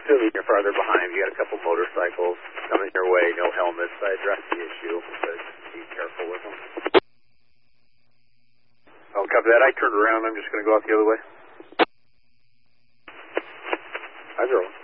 Assuming you're farther behind, you got a couple motorcycles coming your way, no helmets. I addressed the issue, but be careful with them. I'll copy that. I turned around. I'm just going to go out the other way. Hi, girl.